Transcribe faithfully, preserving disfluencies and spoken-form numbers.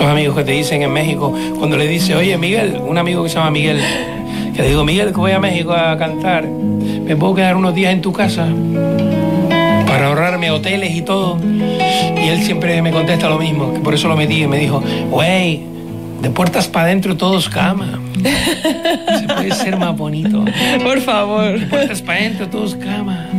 Estos amigos que te dicen en México, cuando le dice, oye Miguel, un amigo que se llama Miguel, que le digo, Miguel, que voy a México a cantar, ¿me puedo quedar unos días en tu casa para ahorrarme hoteles y todo? Y él siempre me contesta lo mismo, que por eso lo metí, y me dijo, güey, de puertas para adentro todos cama. Se puede ser más bonito. Por favor. De puertas para adentro todos cama.